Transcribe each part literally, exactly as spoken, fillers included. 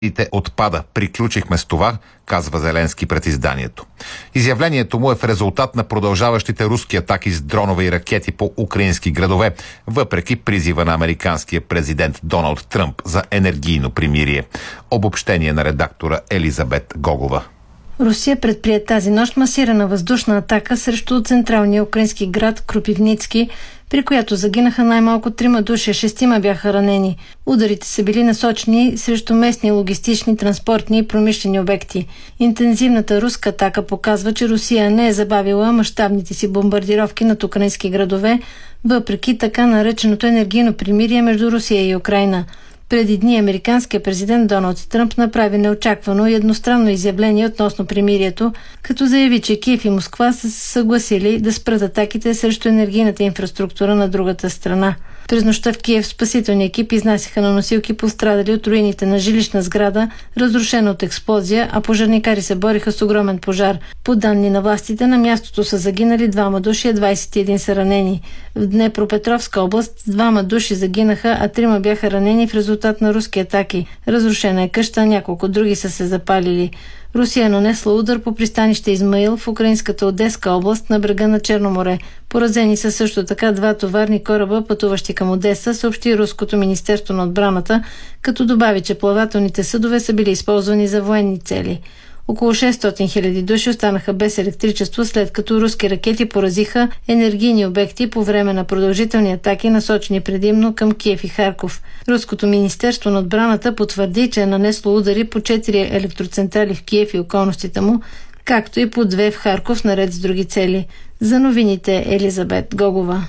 отпада. Приключихме с това, казва Зеленски пред изданието. Изявлението му е в резултат на продължаващите руски атаки с дронове и ракети по украински градове, въпреки призива на американския президент Доналд Тръмп за енергийно примирие. Обобщение на редактора Елизабет Гогова. Русия предприе тази нощ масирана въздушна атака срещу централния украински град Кропивницки, при която загинаха най-малко трима души, шестима бяха ранени. Ударите са били насочени срещу местни логистични, транспортни и промишлени обекти. Интензивната руска атака показва, че Русия не е забавила мащабните си бомбардировки над украински градове, въпреки така нареченото енергийно примирие между Русия и Украйна. Преди дни американският президент Доналд Тръмп направи неочаквано и едностранно изявление относно примирието, като заяви, че Киев и Москва са се съгласили да спрат атаките срещу енергийната инфраструктура на другата страна. През нощта в Киев спасителни екипи изнасяха на носилки пострадали от руините на жилищна сграда, разрушена от експлозия, а пожарникари се бориха с огромен пожар. По данни на властите, на мястото са загинали двама души, а двадесет и един са ранени. В Днепропетровска област двама души загинаха, а трима бяха ранени в резултат на руски атаки. Разрушена е къща, няколко други са се запалили. Русия нанесла удар по пристанище Измаил в украинската Одеска област на брега на Черно море. Поразени са също така два товарни кораба, пътуващи към Одеса, съобщи Руското министерство на отбраната, като добави, че плавателните съдове са били използвани за военни цели. Около шестстотин хиляди души останаха без електричество, след като руски ракети поразиха енергийни обекти по време на продължителни атаки, насочени предимно към Киев и Харков. Руското министерство на отбраната потвърди, че е нанесло удари по четири електроцентрали в Киев и околностите му, както и по две в Харков, наред с други цели. За новините Елизабет Гогова.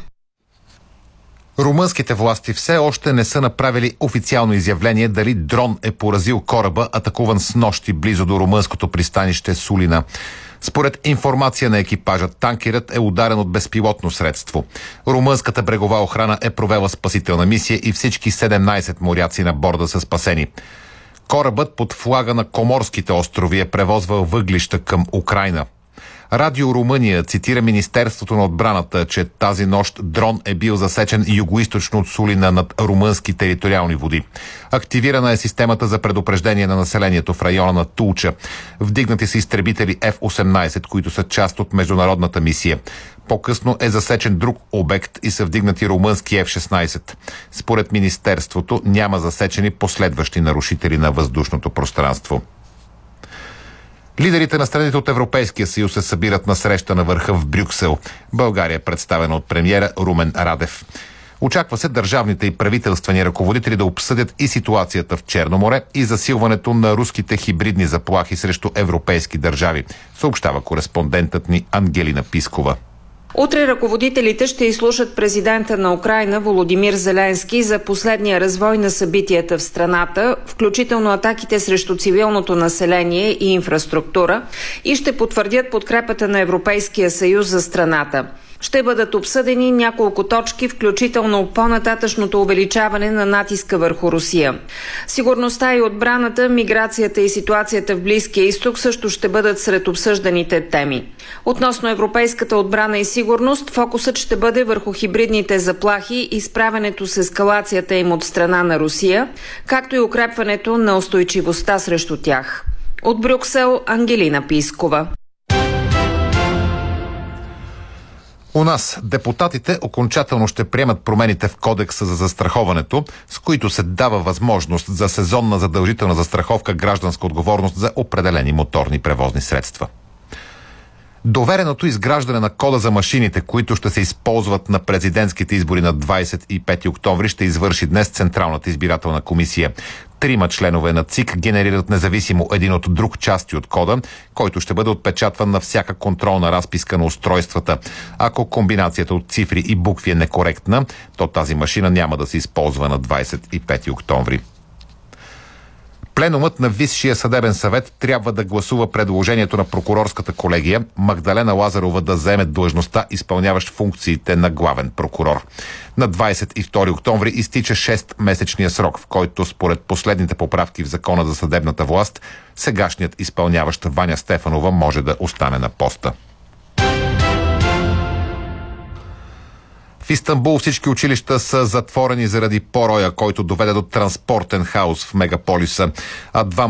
Румънските власти все още не са направили официално изявление дали дрон е поразил кораба, атакуван снощи близо до румънското пристанище Сулина. Според информация на екипажа, танкерът е ударен от безпилотно средство. Румънската брегова охрана е провела спасителна мисия и всички седемнадесет моряци на борда са спасени. Корабът под флага на Коморските острови е превозвал въглища към Украйна. Радио Румъния цитира Министерството на отбраната, че тази нощ дрон е бил засечен югоизточно от Сулина над румънски териториални води. Активирана е системата за предупреждение на населението в района на Тулча. Вдигнати са изтребители Еф осемнадесет, които са част от международната мисия. По-късно е засечен друг обект и са вдигнати румънски Еф шестнадесет. Според Министерството няма засечени последващи нарушители на въздушното пространство. Лидерите на страните от Европейския съюз се събират на среща на върха в Брюксел. България е представена от премиера Румен Радев. Очаква се държавните и правителствени ръководители да обсъдят и ситуацията в Черно море и засилването на руските хибридни заплахи срещу европейски държави, съобщава кореспондентът ни Ангелина Пискова. Утре ръководителите ще изслушат президента на Украйна Володимир Зеленски за последния развой на събитията в страната, включително атаките срещу цивилното население и инфраструктура, и ще потвърдят подкрепата на Европейския съюз за страната. Ще бъдат обсъдени няколко точки, включително по-нататъчното увеличаване на натиска върху Русия. Сигурността и отбраната, миграцията и ситуацията в Близкия изток също ще бъдат сред обсъжданите теми. Относно европейската отбрана и сигурност, фокусът ще бъде върху хибридните заплахи и справянето с ескалацията им от страна на Русия, както и укрепването на устойчивостта срещу тях. От Брюксел, Ангелина Пискова. У нас депутатите окончателно ще приемат промените в Кодекса за застраховането, с които се дава възможност за сезонна задължителна застраховка, гражданска отговорност за определени моторни превозни средства. Довереното изграждане на кода за машините, които ще се използват на президентските избори на двадесет и пети октомври, ще извърши днес Централната избирателна комисия. Трима членове на ЦИК генерират независимо един от друг части от кода, който ще бъде отпечатван на всяка контролна разписка на устройствата. Ако комбинацията от цифри и букви е некоректна, то тази машина няма да се използва на двадесет и пети октомври. Пленумът на Висшия съдебен съвет трябва да гласува предложението на прокурорската колегия Магдалена Лазарова да заеме длъжността, изпълняващ функциите на главен прокурор. На двадесет и втори октомври изтича шестмесечния срок, в който според последните поправки в Закона за съдебната власт, сегашният изпълняващ Ваня Стефанова може да остане на поста. В Истанбул всички училища са затворени заради пороя, който доведе до транспортен хаос в мегаполиса, а два